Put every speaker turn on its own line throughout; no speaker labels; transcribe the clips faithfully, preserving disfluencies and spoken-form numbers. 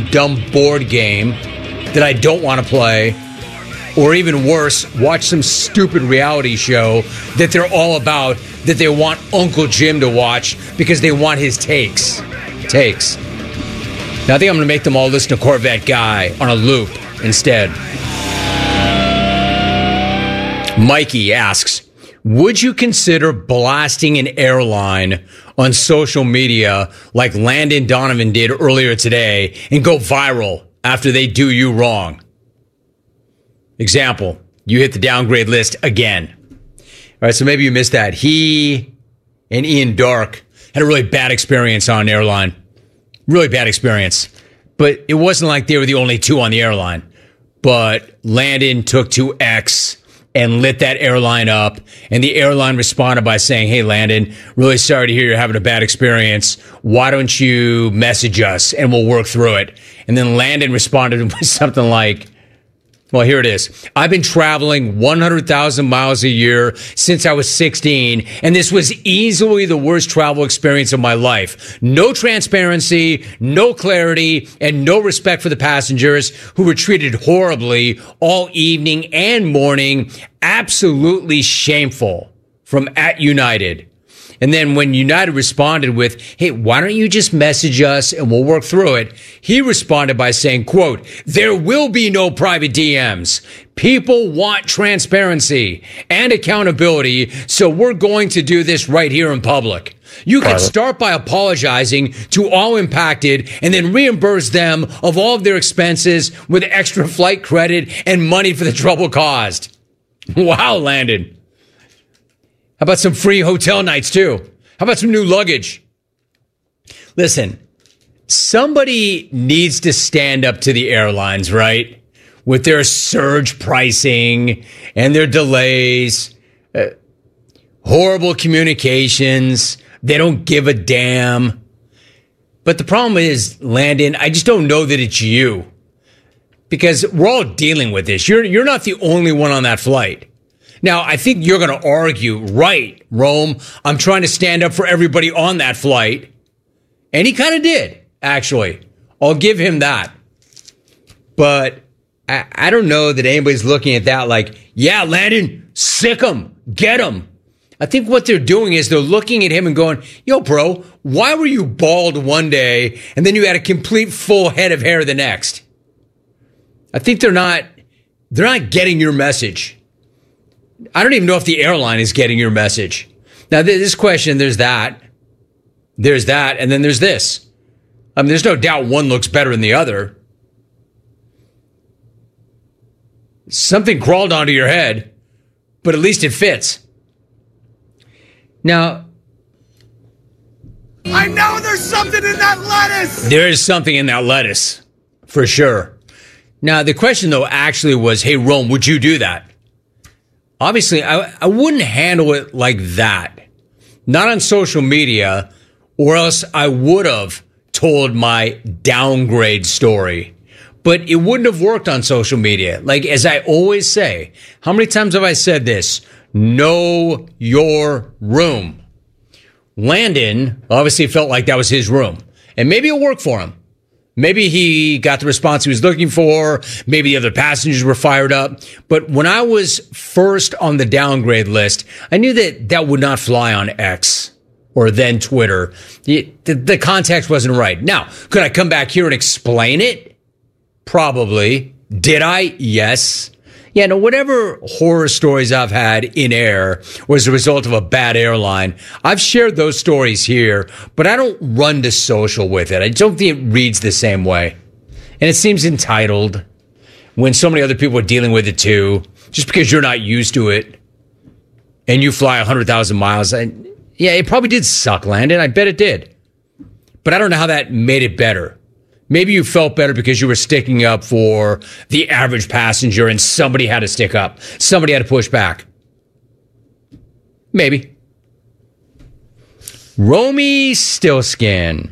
dumb board game that I don't want to play, or even worse, watch some stupid reality show that they're all about, that they want Uncle Jim to watch because they want his takes. Takes. Now I think I'm going to make them all listen to Corvette Guy on a loop instead. Mikey asks, would you consider blasting an airline on social media like Landon Donovan did earlier today and go viral after they do you wrong? Example, you hit the downgrade list again. All right, so maybe you missed that. He and Ian Dark had a really bad experience on an airline. Really bad experience. But it wasn't like they were the only two on the airline. But Landon took to X and lit that airline up. And the airline responded by saying, hey, Landon, really sorry to hear you're having a bad experience. Why don't you message us and we'll work through it? And then Landon responded with something like, well, here it is. I've been traveling one hundred thousand miles a year since I was sixteen, and this was easily the worst travel experience of my life. No transparency, no clarity, and no respect for the passengers who were treated horribly all evening and morning. Absolutely shameful. From at United. And then when United responded with, hey, why don't you just message us and we'll work through it? He responded by saying, quote, there will be no private D Ms. People want transparency and accountability, so we're going to do this right here in public. You can start by apologizing to all impacted and then reimburse them of all of their expenses with extra flight credit and money for the trouble caused. Wow, Landon. How about some free hotel nights, too? How about some new luggage? Listen, somebody needs to stand up to the airlines, right? With their surge pricing and their delays, uh, horrible communications. They don't give a damn. But the problem is, Landon, I just don't know that it's you. Because we're all dealing with this. You're, you're not the only one on that flight. Now, I think you're going to argue, right, Rome, I'm trying to stand up for everybody on that flight. And he kind of did, actually. I'll give him that. But I, I don't know that anybody's looking at that like, yeah, Landon, sick him, get him. I think what they're doing is they're looking at him and going, yo, bro, why were you bald one day and then you had a complete full head of hair the next? I think they're not, they're not getting your message. I don't even know if the airline is getting your message. Now, this question, there's that. There's that. And then there's this. I mean, there's no doubt one looks better than the other. Something crawled onto your head, but at least it fits. Now,
I know there's something in that lettuce.
There is something in that lettuce, for sure. Now, the question, though, actually was, hey, Rome, would you do that? Obviously, I, I wouldn't handle it like that. Not on social media, or else I would have told my downgrade story. But it wouldn't have worked on social media. Like, as I always say, how many times have I said this? Know your room. Landon obviously felt like that was his room. And maybe it worked for him. Maybe he got the response he was looking for. Maybe the other passengers were fired up. But when I was first on the downgrade list, I knew that that would not fly on X or then Twitter. The, the, the context wasn't right. Now, could I come back here and explain it? Probably. Did I? Yes. Yeah, no, whatever horror stories I've had in air was a result of a bad airline. I've shared those stories here, but I don't run to social with it. I don't think it reads the same way. And it seems entitled when so many other people are dealing with it too, just because you're not used to it and you fly one hundred thousand miles. And yeah, it probably did suck, Landon. I bet it did. But I don't know how that made it better. Maybe you felt better because you were sticking up for the average passenger and somebody had to stick up. Somebody had to push back. Maybe. Romy Stillskin.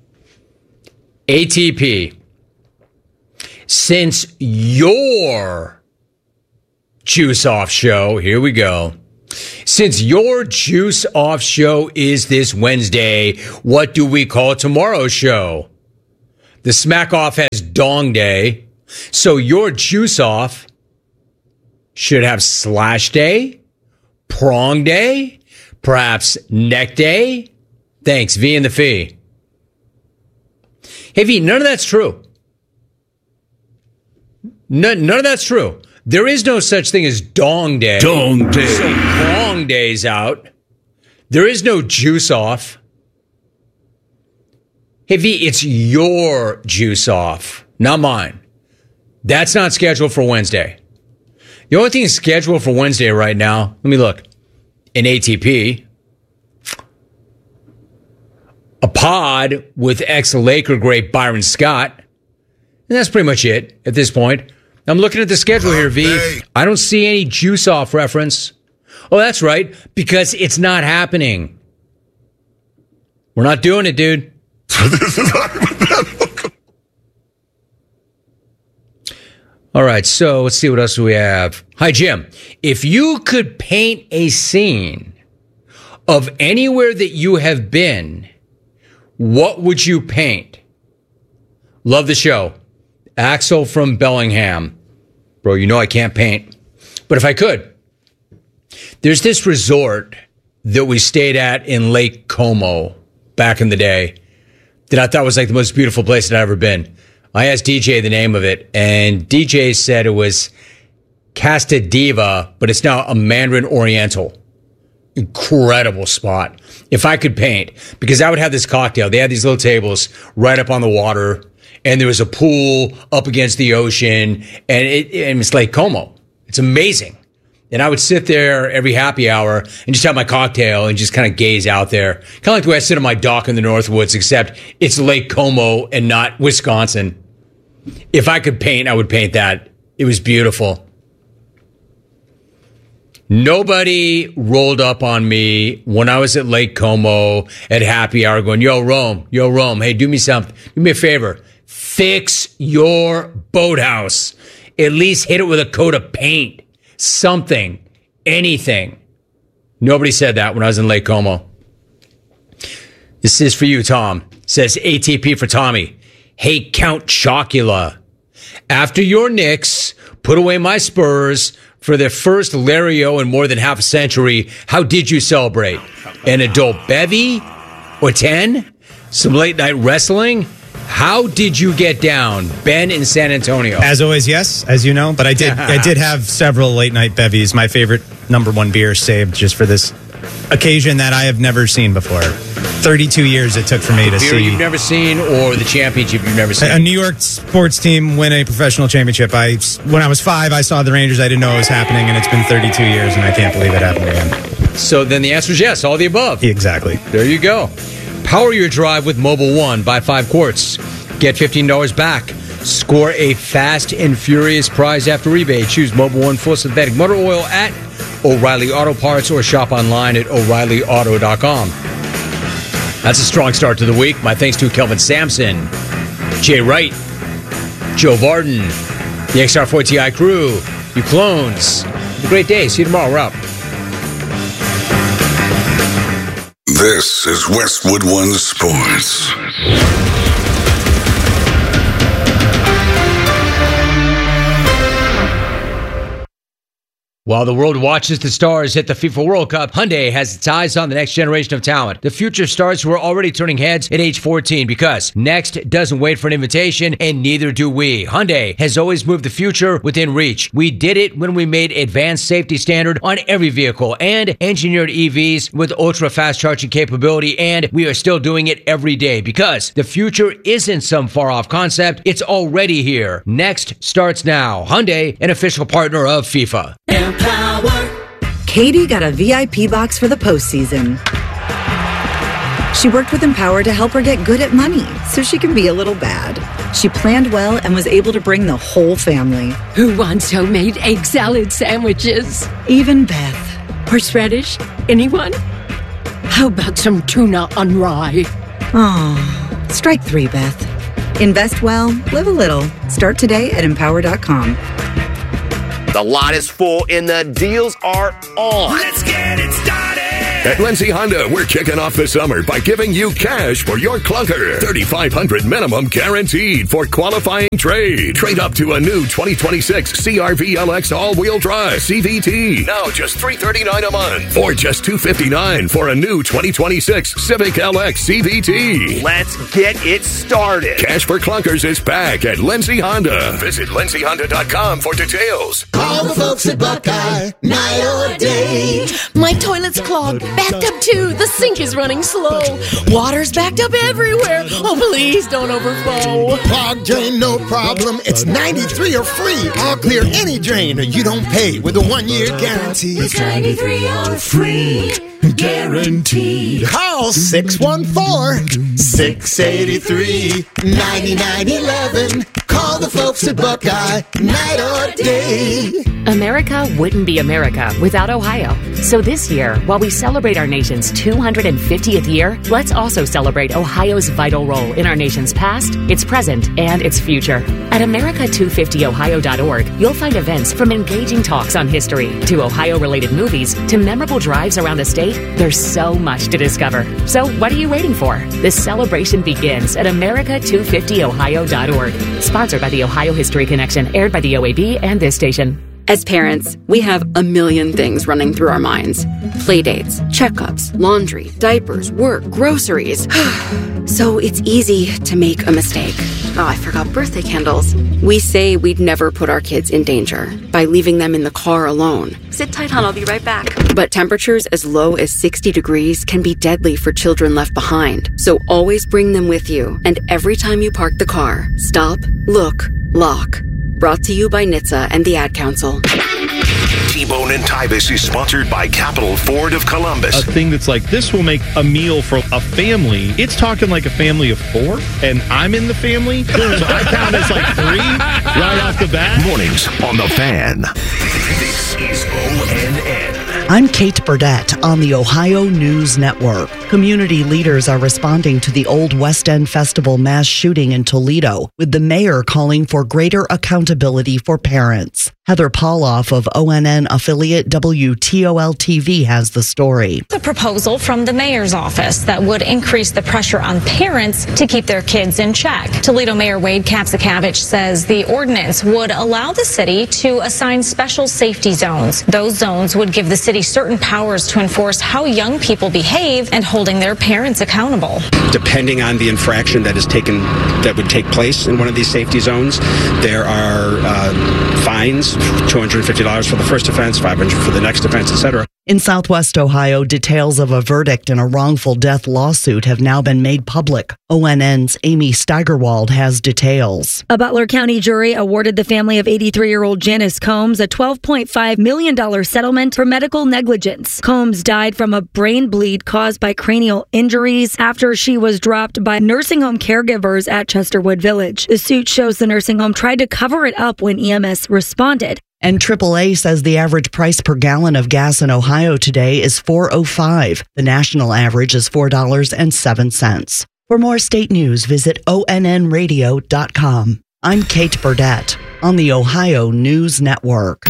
A T P. Since your Juice Off show, here we go. Since your Juice Off show is this Wednesday, what do we call tomorrow's show? The Smack Off has dong day. So your juice off should have slash day, prong day, perhaps neck day. Thanks, V and the fee. Hey, V, none of that's true. None, none of that's true. There is no such thing as dong day.
Dong day.
So prong day's out. There is no juice off. Hey, V, it's your juice off, not mine. That's not scheduled for Wednesday. The only thing scheduled for Wednesday right now, let me look, an A T P, a pod with ex-Laker great Byron Scott, and that's pretty much it at this point. I'm looking at the schedule here, V. I don't see any juice off reference. Oh, that's right, because it's not happening. We're not doing it, dude. All right, so let's see what else we have. Hi, Jim. If you could paint a scene of anywhere that you have been, what would you paint? Love the show. Axel from Bellingham. Bro, you know I can't paint. But if I could, there's this resort that we stayed at in Lake Como back in the day that I thought was like the most beautiful place that I'd ever been. I asked D J the name of it, and D J said it was Casta Diva, but it's now a Mandarin Oriental. Incredible spot. If I could paint, because I would have this cocktail. They had these little tables right up on the water, and there was a pool up against the ocean, and, it, and it's Lake Como. It's amazing. And I would sit there every happy hour and just have my cocktail and just kind of gaze out there. Kind of like the way I sit on my dock in the Northwoods, except it's Lake Como and not Wisconsin. If I could paint, I would paint that. It was beautiful. Nobody rolled up on me when I was at Lake Como at happy hour going, yo, Rome, yo, Rome, hey, do me something. Do me a favor. Fix your boathouse. At least hit it with a coat of paint. Something, anything. Nobody said that when I was in Lake Como. This is for you, Tom. It says A T P for Tommy. Hey, Count Chocula. After your Knicks put away my Spurs for their first Lario in more than half a century, how did you celebrate? An adult bevy? Or ten? Some late night wrestling? How did you get down, Ben in San Antonio?
As always, yes, as you know. But I did I did have several late night bevies. My favorite number one beer saved just for this occasion that I have never seen before. thirty-two years it took for me
the
to
beer
see.
You've never seen or the championship you've never seen?
A New York sports team win a professional championship. I When I was five, I saw the Rangers. I didn't know it was happening, and it's been thirty-two years, and I can't believe it happened again.
So then the answer is yes, all the above.
Exactly.
There you go. Power your drive with Mobil One. Buy five quarts. Get fifteen dollars back. Score a fast and furious prize after rebate. Choose Mobil One full synthetic motor oil at O'Reilly Auto Parts or shop online at O'Reilly Auto dot com. That's a strong start to the week. My thanks to Kelvin Sampson, Jay Wright, Joe Varden, the X R four T I crew, you clones. Have a great day. See you tomorrow. We're out.
This is Westwood One Sports.
While the world watches the stars hit the FIFA World Cup, Hyundai has its eyes on the next generation of talent. The future stars who are already turning heads at age fourteen, because next doesn't wait for an invitation, and neither do we. Hyundai has always moved the future within reach. We did it when we made advanced safety standard on every vehicle and engineered E Vs with ultra-fast charging capability, and we are still doing it every day, because the future isn't some far-off concept. It's already here. Next starts now. Hyundai, an official partner of FIFA.
Katie got a V I P box for the postseason. She worked with Empower to help her get good at money so she can be a little bad. She planned well and was able to bring the whole family.
Who wants homemade egg salad sandwiches?
Even Beth.
Horseradish? Anyone? How about some tuna on rye?
Oh, strike three, Beth. Invest well, live a little. Start today at empower dot com.
The lot is full and the deals are on.
Let's get it started.
At Lindsay Honda, we're kicking off the summer by giving you cash for your clunker. thirty-five hundred dollars minimum guaranteed for qualifying trade. Trade up to a new twenty twenty-six C R V L X all-wheel drive C V T. Now just three hundred thirty-nine dollars a month. Or just two hundred fifty-nine dollars for a new twenty twenty-six Civic L X C V T.
Let's get it started.
Cash for clunkers is back at Lindsay Honda. Visit lindsay honda dot com for details.
Call the folks at Buckeye, night or day.
My toilet's clogged, backed up too. The sink is running slow. Water's backed up everywhere. Oh, please don't overflow.
Clogged drain, no problem. It's ninety-three or free. I'll clear any drain you don't pay with a one-year guarantee.
It's ninety-three or free. Guaranteed.
Call six one four, six eight three, nine nine one one. Call the folks at Buckeye, night or day.
America wouldn't be America without Ohio. So this year, while we celebrate our nation's two hundred fiftieth year, let's also celebrate Ohio's vital role in our nation's past, its present, and its future. At America two fifty ohio dot org, you'll find events from engaging talks on history to Ohio-related movies to memorable drives around the state. There's so much to discover. So what are you waiting for? This celebration begins at America two fifty ohio dot org. Sponsored by the Ohio History Connection, aired by the O A B and this station.
As parents, we have a million things running through our minds. Playdates, checkups, laundry, diapers, work, groceries. So it's easy to make a mistake. Oh, I forgot birthday candles. We say we'd never put our kids in danger by leaving them in the car alone. Sit tight, hon, I'll be right back. But temperatures as low as sixty degrees can be deadly for children left behind. So always bring them with you. And every time you park the car, stop, look, lock. Brought to you by N H T S A and the Ad Council.
T-Bone and Tybus is sponsored by Capital Ford of Columbus.
A thing that's like, this will make a meal for a family. It's talking like a family of four, and I'm in the family, so I count as like three right off the bat.
Mornings on The Fan. This is O N N.
I'm Kate Burdett on the Ohio News Network. Community leaders are responding to the Old West End Festival mass shooting in Toledo, with the mayor calling for greater accountability for parents. Heather Pauloff of O N N affiliate W T O L T V has the story.
The proposal from the mayor's office that would increase the pressure on parents to keep their kids in check. Toledo Mayor Wade Kapsakavich says the ordinance would allow the city to assign special safety zones. Those zones would give the city certain powers to enforce how young people behave and holding their parents accountable.
Depending on the infraction that is taken, that would take place in one of these safety zones, there are uh, fines, two hundred fifty dollars for the first offense, five hundred dollars for the next offense, et cetera.
In Southwest Ohio, details of a verdict in a wrongful death lawsuit have now been made public. O N N's Amy Steigerwald has details.
A Butler County jury awarded the family of eighty-three-year-old Janice Combs a twelve point five million dollars settlement for medical negligence. Combs died from a brain bleed caused by cranial injuries after she was dropped by nursing home caregivers at Chesterwood Village. The suit shows the nursing home tried to cover it up when E M S responded.
And triple A says the average price per gallon of gas in Ohio today is four dollars and five cents. The national average is four dollars and seven cents. For more state news, visit O N N radio dot com. I'm Kate Burdett on the Ohio News Network.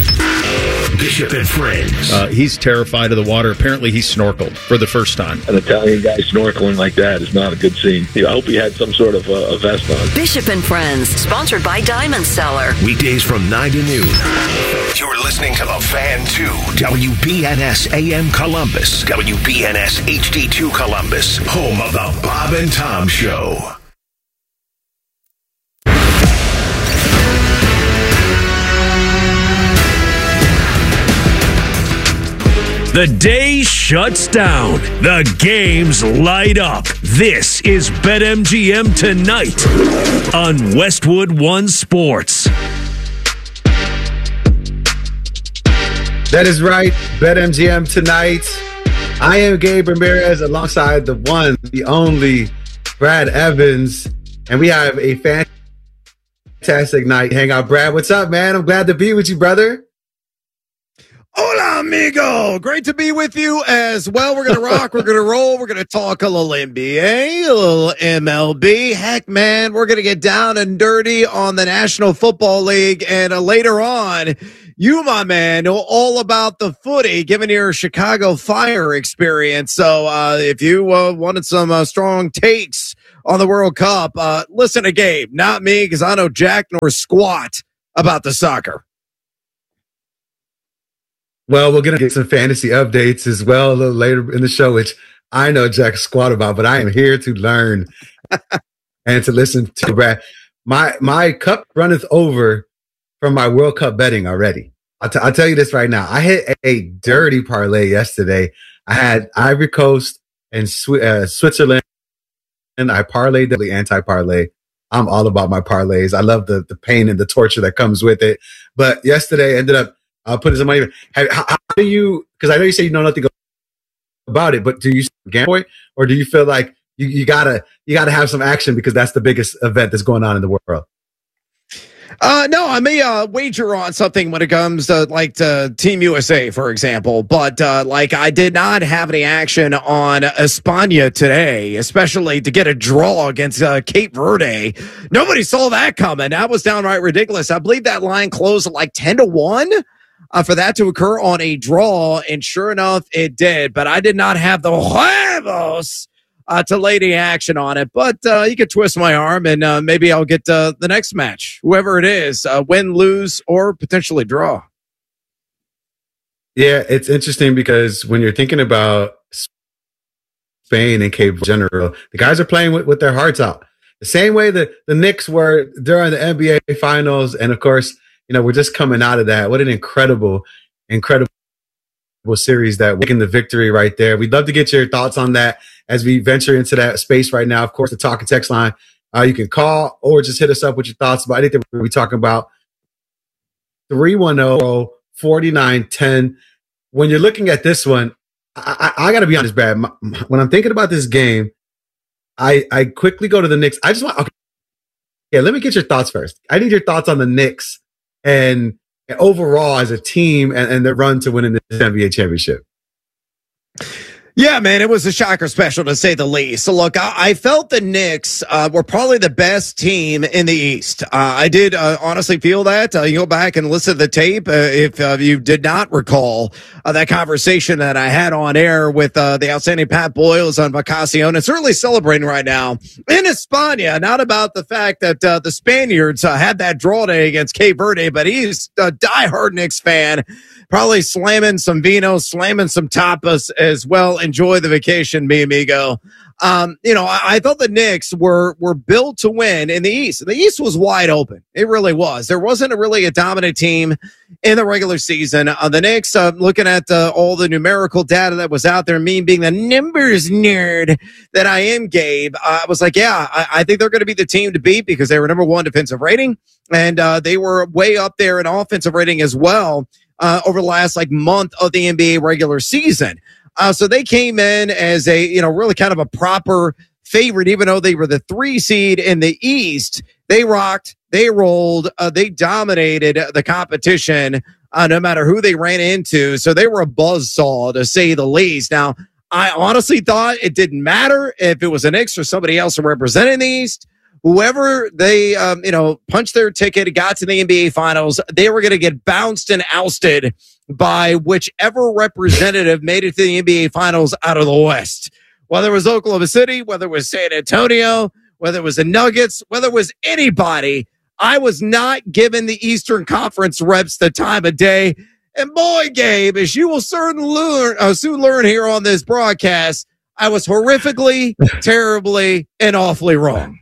Bishop and Friends.
Uh, he's terrified of the water. Apparently, he snorkeled for the first time.
An Italian guy snorkeling like that is not a good scene. I hope he had some sort of uh, a vest on.
Bishop and Friends, sponsored by Diamond Seller.
Weekdays from nine to noon. You're listening to The Fan two, W B N S A M Columbus, W B N S H D two Columbus, home of The Bob and Tom Show.
The day shuts down. The games light up. This is BetMGM Tonight on Westwood One Sports.
That is right. BetMGM Tonight. I am Gabe Ramirez alongside the one, the only Brad Evans. And we have a fantastic night hangout. Brad, what's up, man? I'm glad to be with you, brother.
Hola, amigo. Great to be with you as well. We're going to rock. We're going to roll. We're going to talk a little N B A, a little M L B. Heck, man, we're going to get down and dirty on the National Football League. And uh, later on, you, my man, know all about the footy, given your Chicago Fire experience. So uh, if you uh, wanted some uh, strong takes on the World Cup, uh, listen to Gabe, not me, because I know jack nor squat about the soccer.
Well, we're going to get some fantasy updates as well a little later in the show, which I know jack squat about, but I am here to learn and to listen to Brad. My my cup runneth over from my World Cup betting already. I'll, t- I'll tell you this right now. I hit a dirty parlay yesterday. I had Ivory Coast and Sw- uh, Switzerland, and I parlayed the anti-parlay. I'm all about my parlays. I love the, the pain and the torture that comes with it. But yesterday ended up uh, putting some money. How, how, how do you, because I know you say you know nothing about it, but do you gamble or do you feel like you, you gotta you gotta have some action because that's the biggest event that's going on in the world?
Uh, no, I may uh, wager on something when it comes to like to Team U S A, for example. But uh, like I did not have any action on España today, especially to get a draw against uh, Cape Verde. Nobody saw that coming. That was downright ridiculous. I believe that line closed at like ten to one. Uh, for that to occur on a draw, and sure enough, it did. But I did not have the huevos uh, to lay the action on it. But uh, you could twist my arm, and uh, maybe I'll get uh, the next match, whoever it is, uh, win, lose, or potentially draw.
Yeah, it's interesting because when you're thinking about Spain and Cape Verde in general, the guys are playing with, with their hearts out. The same way that the Knicks were during the N B A Finals, and of course, you know, we're just coming out of that. What an incredible, incredible series that we're getting the victory right there. We'd love to get your thoughts on that as we venture into that space right now. Of course, the talk and text line, uh, you can call or just hit us up with your thoughts about anything we'll be talking about. three one zero, four nine one zero. When you're looking at this one, I, I, I got to be honest, Brad. My, when I'm thinking about this game, I, I quickly go to the Knicks. I just want, okay, yeah, let me get your thoughts first. I need your thoughts on the Knicks and overall as a team and, and the run to winning the N B A championship.
Yeah, man, it was a shocker special to say the least. So, look, I, I felt the Knicks uh, were probably the best team in the East. Uh, I did uh, honestly feel that. Uh, you go back and listen to the tape uh, if uh, you did not recall uh, that conversation that I had on air with uh, the outstanding Pat Boyles on Vacacion. It's certainly celebrating right now in España, not about the fact that uh, the Spaniards uh, had that draw day against Cape Verde, but he's a diehard Knicks fan. Probably slamming some vino, slamming some tapas as well. Enjoy the vacation, mi amigo. Um, you know, I, I thought the Knicks were were built to win in the East. The East was wide open. It really was. There wasn't a really a dominant team in the regular season. Uh, the Knicks, uh, looking at uh, all the numerical data that was out there, me being the numbers nerd that I am, Gabe, uh, I was like, yeah, I, I think they're going to be the team to beat because they were number one defensive rating, and uh, they were way up there in offensive rating as well. Uh, over the last like month of the N B A regular season. Uh, so they came in as a, you know, really kind of a proper favorite, even though they were the three seed in the East. They rocked, they rolled, uh, they dominated the competition, uh, no matter who they ran into. So they were a buzzsaw to say the least. Now, I honestly thought it didn't matter if it was a Knicks or somebody else representing the East. Whoever they, um, you know, punched their ticket, got to the N B A Finals, they were going to get bounced and ousted by whichever representative made it to the N B A Finals out of the West. Whether it was Oklahoma City, whether it was San Antonio, whether it was the Nuggets, whether it was anybody, I was not giving the Eastern Conference reps the time of day. And boy, Gabe, as you will soon learn, uh, soon learn here on this broadcast, I was horrifically, terribly, and awfully wrong.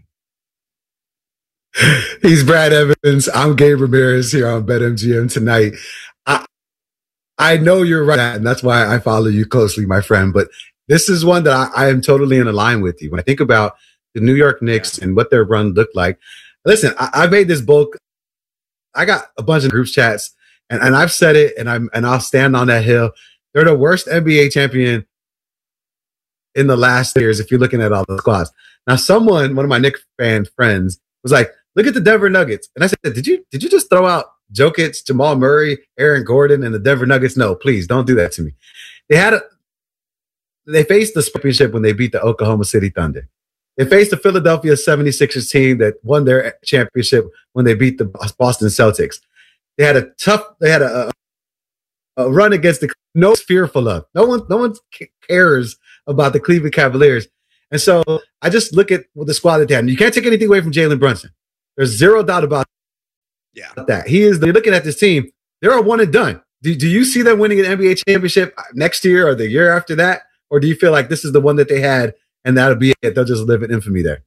He's Brad Evans. I'm Gabe Ramirez here on BetMGM tonight. I I know you're right, and that's why I follow you closely, my friend. But this is one that I, I am totally in line with you. When I think about the New York Knicks and what their run looked like, listen, I, I made this book. I got a bunch of group chats, and, and I've said it, and I'm and I'll stand on that hill. They're the worst N B A champion in the last years if you're looking at all the squads. Now, someone, one of my Knicks fan friends, was like, look at the Denver Nuggets. And I said, did you did you just throw out Jokic, Jamal Murray, Aaron Gordon, and the Denver Nuggets? No, please don't do that to me. They had a they faced the championship when they beat the Oklahoma City Thunder. They faced the Philadelphia seventy-sixers team that won their championship when they beat the Boston Celtics. They had a tough, they had a, a, a run against the no one's fearful of. No one, no one cares about the Cleveland Cavaliers. And so I just look at the squad that they had. And you can't take anything away from Jalen Brunson. There's zero doubt about yeah. that. He is, they're looking at this team, they're a one and done. Do, do you see them winning an N B A championship next year or the year after that? Or do you feel like this is the one that they had and that'll be it? They'll just live in infamy there.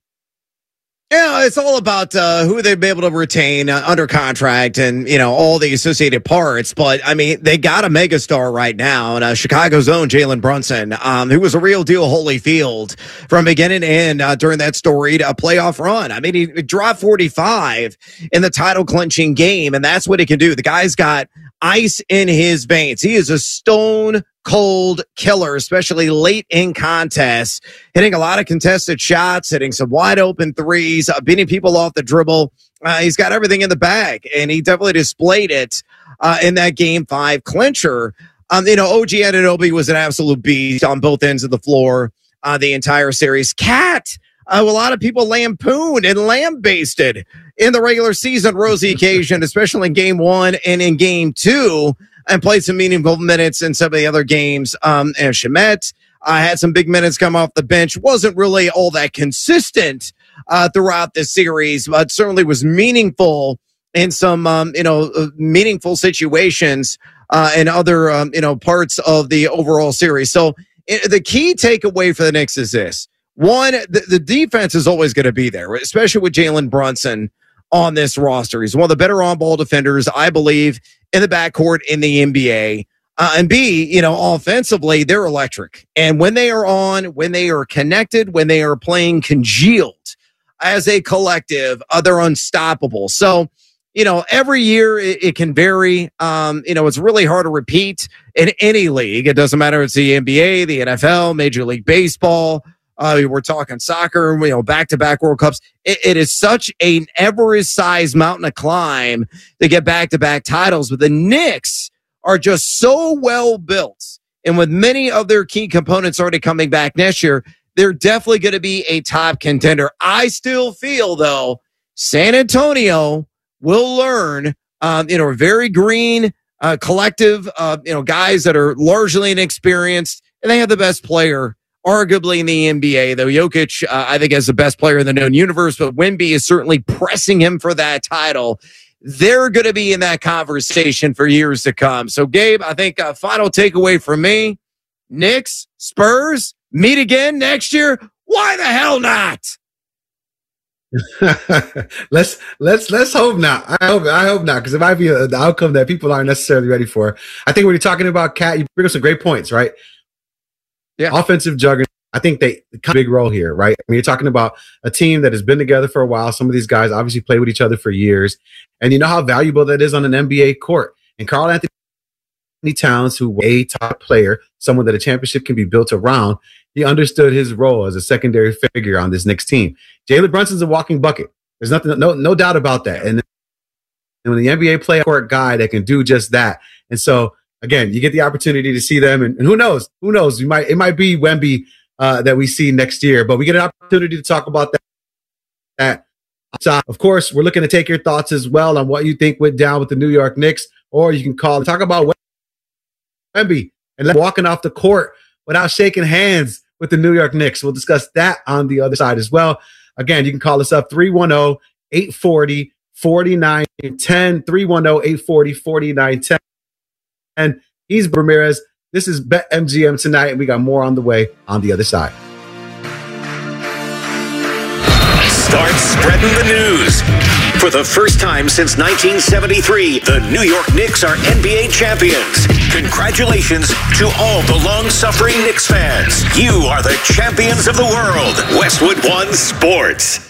Yeah, it's all about uh, who they've been able to retain uh, under contract and, you know, all the associated parts. But, I mean, they got a megastar right now, and uh, Chicago's own Jalen Brunson, um, who was a real deal Holyfield from beginning to end uh, during that storied uh, playoff run. I mean, he dropped forty-five in the title-clinching game, and that's what he can do. The guy's got ice in his veins. He is a stone cold killer, especially late in contests, hitting a lot of contested shots, hitting some wide open threes, uh, beating people off the dribble. Uh, he's got everything in the bag, and he definitely displayed it uh, in that game five clincher. Um, you know, O G Anunoby was an absolute beast on both ends of the floor uh, the entire series. Cat, uh, a lot of people lampooned and lambasted in the regular season rosy occasion, especially in game one and in game two, and played some meaningful minutes in some of the other games. Um, and Shamet uh, had some big minutes come off the bench. Wasn't really all that consistent uh, throughout this series, but certainly was meaningful in some, um, you know, uh, meaningful situations uh, and other, um, you know, parts of the overall series. So it, the key takeaway for the Knicks is this. One, the, the defense is always going to be there, especially with Jalen Brunson on this roster. He's one of the better on-ball defenders, I believe, in the backcourt in the N B A. Uh, and B, you know, offensively, they're electric. And when they are on, when they are connected, when they are playing congealed as a collective, uh, they're unstoppable. So, you know, every year it, it can vary. Um, you know, it's really hard to repeat in any league. It doesn't matter if it's the N B A, the N F L, Major League Baseball. Uh, we're talking soccer, you know, back-to-back World Cups. It, it is such an Everest-sized mountain to climb to get back-to-back titles. But the Knicks are just so well built, and with many of their key components already coming back next year, they're definitely going to be a top contender. I still feel, though, San Antonio will learn, um, you know, very green uh, collective, uh, you know, guys that are largely inexperienced, and they have the best player arguably in the N B A, though Jokic, uh, I think, is the best player in the known universe, but Wemby is certainly pressing him for that title. They're going to be in that conversation for years to come. So, Gabe, I think a final takeaway from me, Knicks, Spurs, meet again next year. Why the hell not?
let's let's let's hope not. I hope I hope not, because it might be a, the outcome that people aren't necessarily ready for. I think when you're talking about Cat, you bring up some great points, right? Yeah, offensive juggernaut. I think they come a big role here, right? I mean, you're talking about a team that has been together for a while. Some of these guys obviously play with each other for years, and you know how valuable that is on an N B A court. And Karl Anthony Towns, who was a top player, someone that a championship can be built around, he understood his role as a secondary figure on this Knicks team. Jalen Brunson's a walking bucket. There's nothing, no, no doubt about that. And, and when the N B A play court guy that can do just that, and so. Again, you get the opportunity to see them, and, and who knows? Who knows? You might it might be Wemby uh, that we see next year, but we get an opportunity to talk about that. that. So, of course, we're looking to take your thoughts as well on what you think went down with the New York Knicks, or you can call and talk about Wemby and walking off the court without shaking hands with the New York Knicks. We'll discuss that on the other side as well. Again, you can call us up three one zero, eight four zero, four nine one zero, three one zero, eight four zero, four nine one zero. And he's Ramirez. This is BetMGM tonight, and we got more on the way on the other side.
Start spreading the news. For the first time since nineteen seventy-three, the New York Knicks are N B A champions. Congratulations to all the long-suffering Knicks fans. You are the champions of the world. Westwood One Sports.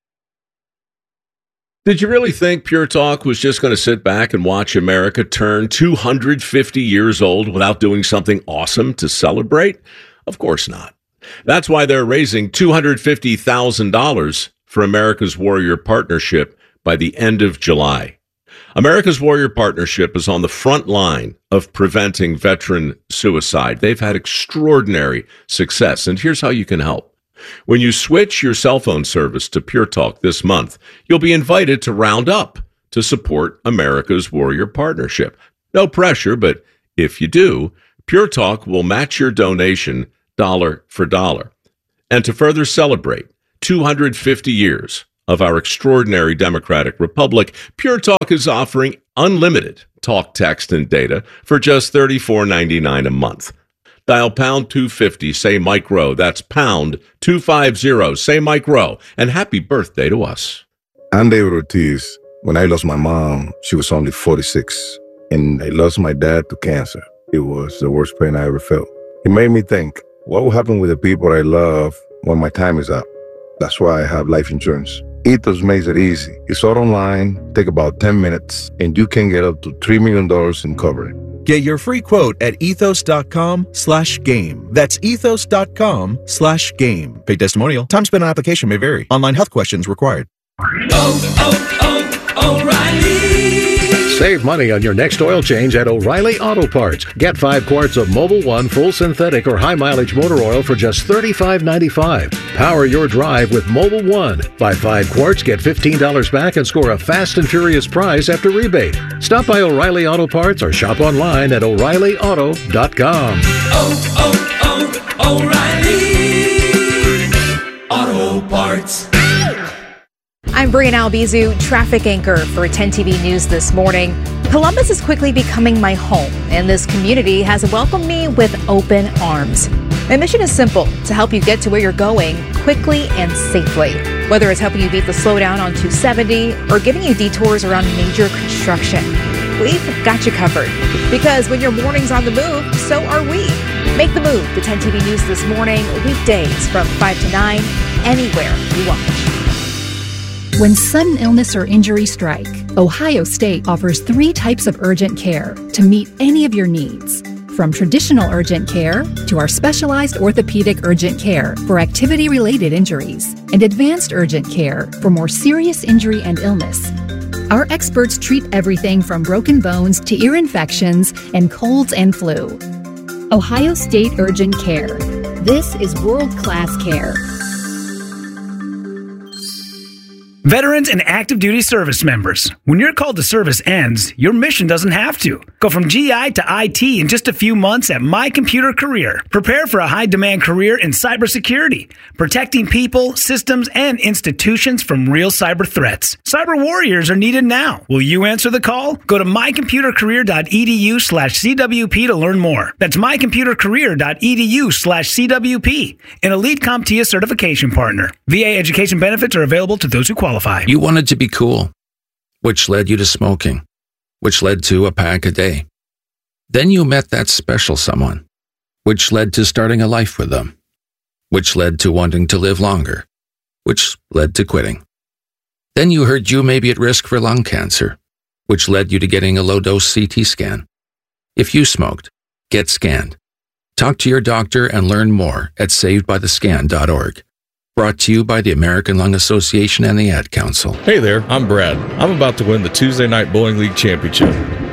Did you really think Pure Talk was just going to sit back and watch America turn two hundred fifty years old without doing something awesome to celebrate? Of course not. That's why they're raising two hundred fifty thousand dollars for America's Warrior Partnership by the end of July. America's Warrior Partnership is on the front line of preventing veteran suicide. They've had extraordinary success, and here's how you can help. When you switch your cell phone service to Pure Talk this month, you'll be invited to round up to support America's Warrior Partnership. No pressure, but if you do, Pure Talk will match your donation dollar for dollar. And to further celebrate two hundred fifty years of our extraordinary democratic republic, Pure Talk is offering unlimited talk, text, and data for just thirty-four ninety-nine a month. Dial pound two fifty, say Mike Rowe. That's pound two fifty, say Mike Rowe. And happy birthday to us.
I'm David Ortiz. When I lost my mom, she was only forty-six. And I lost my dad to cancer. It was the worst pain I ever felt. It made me think, what will happen with the people I love when my time is up? That's why I have life insurance. Ethos makes it easy. It's all online, take about ten minutes, and you can get up to three million dollars in coverage.
Get your free quote at ethos.com slash game. That's ethos.com slash game. Paid testimonial. Time spent on application may vary. Online health questions required.
Oh, oh, oh, O'Reilly.
Save money on your next oil change at O'Reilly Auto Parts. Get five quarts of Mobil one full synthetic or high mileage motor oil for just thirty-five ninety-five. Power your drive with Mobil one. Buy five quarts, get fifteen dollars back, and score a fast and furious prize after rebate. Stop by O'Reilly Auto Parts or shop online at O'Reilly Auto dot com.
Oh, oh, oh, O'Reilly Auto Parts.
I'm Brianna Albizu, traffic anchor for ten T V News this morning. Columbus is quickly becoming my home, and this community has welcomed me with open arms. My mission is simple, to help you get to where you're going quickly and safely. Whether it's helping you beat the slowdown on two seventy or giving you detours around major construction, we've got you covered. Because when your morning's on the move, so are we. Make the move to ten T V News this morning, weekdays from five to nine, anywhere you watch.
When sudden illness or injury strike, Ohio State offers three types of urgent care to meet any of your needs. From traditional urgent care to our specialized orthopedic urgent care for activity-related injuries and advanced urgent care for more serious injury and illness. Our experts treat everything from broken bones to ear infections and colds and flu. Ohio State Urgent Care. This is world-class care.
Veterans and active duty service members, when your call to service ends, your mission doesn't have to. Go from G I to I T in just a few months at My Computer Career. Prepare for a high-demand career in cybersecurity, protecting people, systems, and institutions from real cyber threats. Cyber warriors are needed now. Will you answer the call? Go to mycomputercareer.edu slash CWP to learn more. That's mycomputercareer.edu slash CWP, an elite CompTIA certification partner. V A education benefits are available to those who qualify.
You wanted to be cool, which led you to smoking, which led to a pack a day. Then you met that special someone, which led to starting a life with them, which led to wanting to live longer, which led to quitting. Then you heard you may be at risk for lung cancer, which led you to getting a low-dose C T scan. If you smoked, get scanned. Talk to your doctor and learn more at saved by the scan dot org. Brought to you by the American Lung Association and the Ad Council.
Hey there, I'm Brad. I'm about to win the Tuesday Night Bowling League Championship.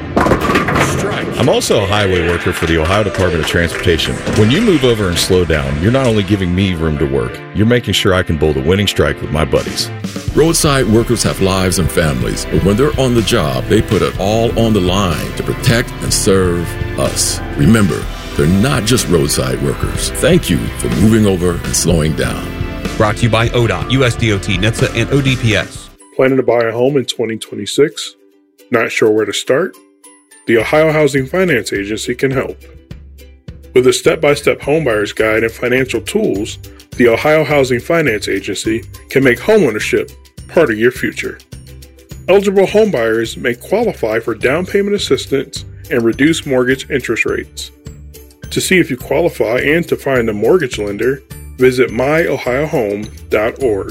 I'm also a highway worker for the Ohio Department of Transportation. When you move over and slow down, you're not only giving me room to work, you're making sure I can bowl the winning strike with my buddies.
Roadside workers have lives and families, but when they're on the job, they put it all on the line to protect and serve us. Remember, they're not just roadside workers. Thank you for moving over and slowing down.
Brought to you by O D O T, U S D O T, N H T S A, and O D P S.
Planning to buy a home in twenty twenty-six? Not sure where to start? The Ohio Housing Finance Agency can help. With a step-by-step homebuyer's guide and financial tools, the Ohio Housing Finance Agency can make homeownership part of your future. Eligible homebuyers may qualify for down payment assistance and reduced mortgage interest rates. To see if you qualify and to find a mortgage lender, visit my ohio home dot org.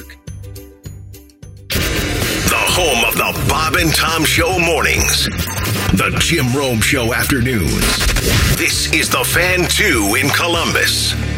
The home of the Bob and Tom Show mornings. The Jim Rome Show afternoons. This is the Fan two in Columbus.